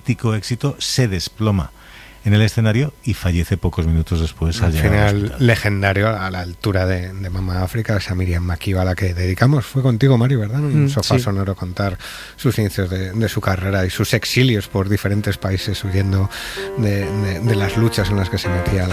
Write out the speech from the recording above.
mítico éxito se desploma en el escenario y fallece pocos minutos después. Al final, legendario a la altura de Mama África, esa Miriam Makeba a la que dedicamos. Fue contigo, Mario, ¿verdad? En un sofá sonoro contar sus inicios de su carrera y sus exilios por diferentes países huyendo de las luchas en las que se metía